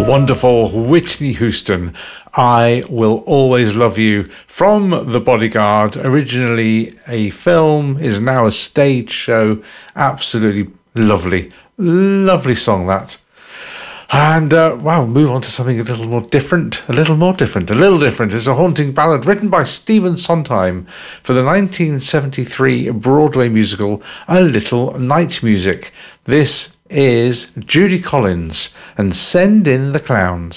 wonderful Whitney Houston, I Will Always Love You, from The Bodyguard, originally a film, is now a stage show. Absolutely lovely, lovely song that. And, move on to something a little different. It's a haunting ballad written by Stephen Sondheim for the 1973 Broadway musical A Little Night Music. This is Judy Collins and Send in the Clowns.